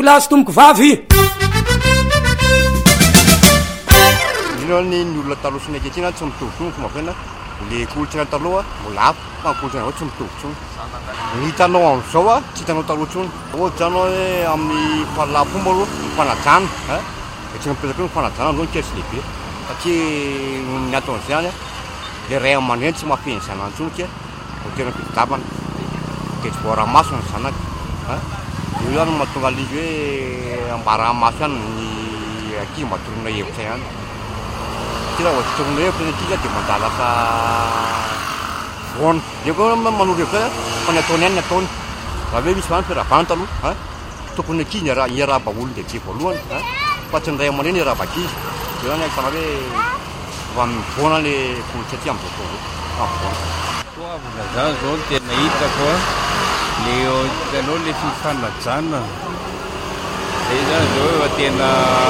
plasy tomboko vavy ino ny olona taloha sy ny ankehitriny tsy mitovy tsony fomba fena le kolontsaina taloha mbola hafa fa ny kolontsaina tsy mitovy tsony ny hitanao am'izao a tsy hitanao taloha tsony ohatsy zany hoe amin'ny fahalalafomba aloha mifanajana tsy mipetraka hoe mifanajana aloha ny kely tsy lehibe satria ny aton'izany le ray aman-dreny tsy mahafeny zanany tsony ke ho tena fitadiavana ke tsy voara-maso ny zanaka io zany mahatonga alizy hoe ambara-maso ihany ny ankizy mba torona hevitra ihany tena ohatry torona hevitra ny ankizy dia mandalaka voana io koa manoro hevitra fa ny ataony ihany ny ataony raha hoe misy vany firavana taloha tokony ankizy iarahaba olona dia tsy voalohany fa tsy ny ray aman-dreny iarahaba ankizy io zany ahitana hoe va mivoana le kolontsaina ty amin'izao fotoana toavina zany zao tena hitako le hitanao le fifanajana zay zany zao efa tena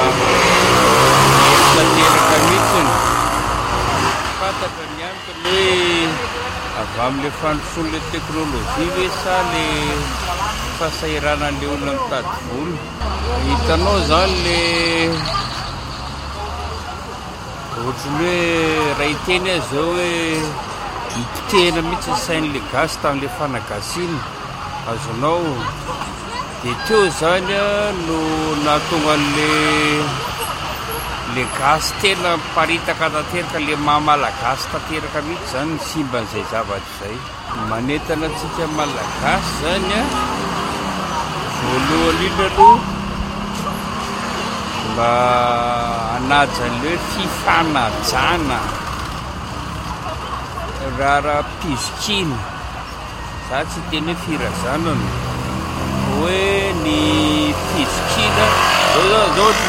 tanteraka mihitsiny fantatra ny antony hoe avy amin'le fandrosoan'le teknôlôjia hoe sa le fahasahiranan'le olona mitady vola hitanao zany le ohatrany hoe raha hiteny azy zao hoe mipotehana mihitsy ny sain'le gasy tamin'le fanagasiana azonao dia teo zany no nahatonga le gasy tena miparitaka tanteraka le maha-malagasy tanteraka mihitsy zany ny simban'izay zavatra izay manentana antsika malagasy zany voalohany indrindra aloha mba hanajan'le hoe fifanajana raha pizokina za tsy teny hoe firazanana hoe ny pizokina zao